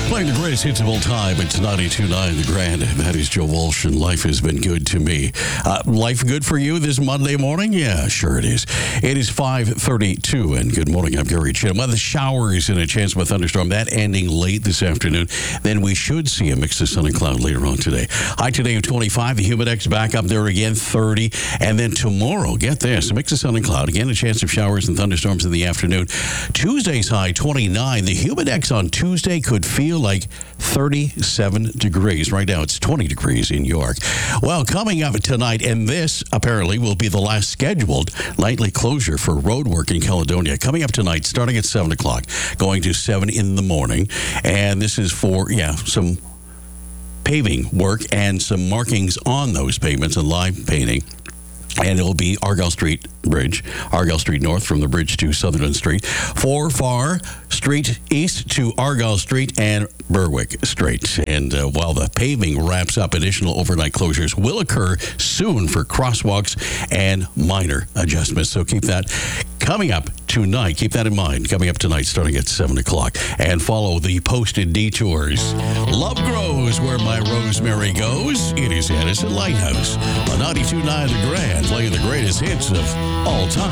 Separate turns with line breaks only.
Playing the greatest hits of all time. It's 92.9 The Grand. That is Joe Walsh, and life has been good to me. Life good for you this Monday morning? Yeah, sure it is. It is 5:32, and good morning. I'm Gary Chittum. Well, the showers and a chance of a thunderstorm, that ending late this afternoon. Then we should see a mix of sun and cloud later on today. High today of 25. The humidex back up there again, 30. And then tomorrow, get this, a mix of sun and cloud. Again, a chance of showers and thunderstorms in the afternoon. Tuesday's high, 29. The humidex on Tuesday could feel like 37 degrees. Right now, it's 20 degrees in York. Well, coming up tonight, and this apparently will be the last scheduled nightly closure for road work in Caledonia. Coming up tonight, starting at 7 o'clock, going to 7 in the morning. And this is for, some paving work and some markings on those pavements and live painting. And it will be Argyle Street Bridge, Argyle Street North from the bridge to Sutherland Street, Forfar Street East to Argyle Street and Berwick Street. And while the paving wraps up, additional overnight closures will occur soon for crosswalks and minor adjustments. So keep that coming up tonight. Keep that in mind. Coming up tonight, starting at 7 o'clock. And follow the posted detours. Love grows where my rosemary goes. It is Edison Lighthouse on 92.9 The Grand, playing the greatest hits of all time.